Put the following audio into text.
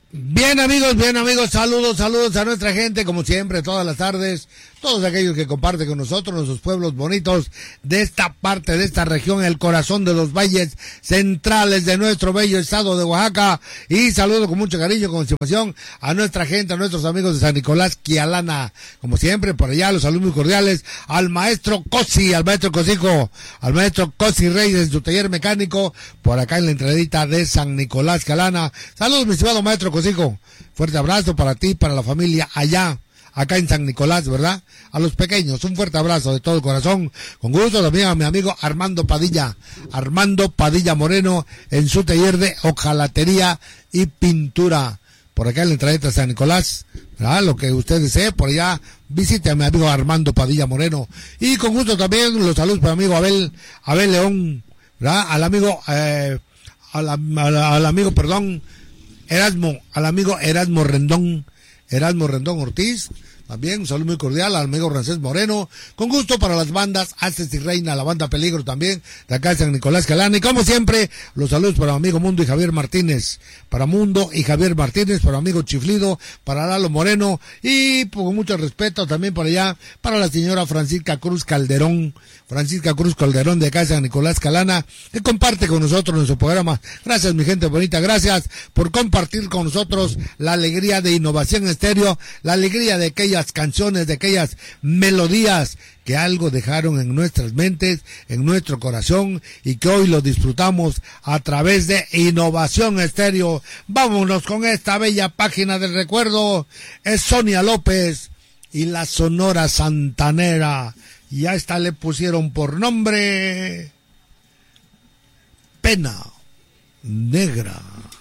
Bien amigos, saludos a nuestra gente, como siempre, todas las tardes, todos aquellos que comparten con nosotros, nuestros pueblos bonitos de esta parte, de esta región, el corazón de los valles centrales de nuestro bello estado de Oaxaca, y saludo con mucho cariño, con estimación a nuestra gente, a nuestros amigos de San Nicolás, Quialana, como siempre, por allá, los saludos muy cordiales, al maestro Cosi, al maestro Cosico, al maestro Cosi Reyes en su taller mecánico, por acá en la entradita de San Nicolás, Quialana. Saludos, mi estimado maestro Cosico, fuerte abrazo para ti, para la familia allá, acá en San Nicolás, ¿verdad? A los pequeños, un fuerte abrazo de todo corazón. Con gusto también a mi amigo Armando Padilla Moreno, en su taller de hojalatería y pintura, por acá en la entradita de San Nicolás, ¿verdad? Lo que usted desee, por allá, visite a mi amigo Armando Padilla Moreno. Y con gusto también los saludos para mi amigo Abel León, ¿verdad? Al amigo, al amigo Erasmo Rendón Ortiz, también un saludo muy cordial al amigo Francés Moreno, con gusto para las bandas Haces y Reina, la banda Peligro también, de acá de San Nicolás Quialana, y como siempre, los saludos para mi amigo Mundo y Javier Martínez, para mi amigo Chiflido, para Lalo Moreno, y con mucho respeto también por allá, para la señora Francisca Cruz Calderón de acá de San Nicolás Quialana, que comparte con nosotros nuestro programa. Gracias mi gente bonita, gracias por compartir con nosotros la alegría de Innovación Estéreo, la alegría de aquellas canciones, de aquellas melodías que algo dejaron en nuestras mentes, en nuestro corazón, y que hoy lo disfrutamos a través de Innovación Estéreo. Vámonos con esta bella página del recuerdo. Es Sonia López y la Sonora Santanera. Y a esta le pusieron por nombre Pena Negra.